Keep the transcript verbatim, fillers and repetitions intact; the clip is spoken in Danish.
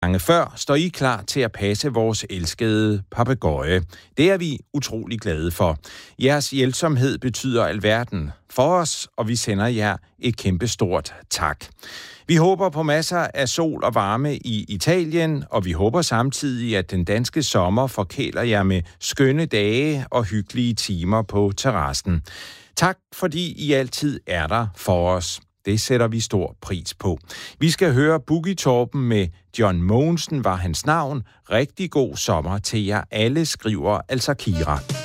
Gange før står I klar til at passe vores elskede papegøje. Det er vi utrolig glade for. Jeres hjælpsomhed betyder alverden for os, og vi sender jer et kæmpestort tak. Vi håber på masser af sol og varme i Italien, og vi håber samtidig, at den danske sommer forkæler jer med skønne dage og hyggelige timer på terrassen. Tak, fordi I altid er der for os. Det sætter vi stor pris på. Vi skal høre Boogie Torben med John Mogensen var hans navn. Rigtig god sommer til jer alle, skriver altså Kira.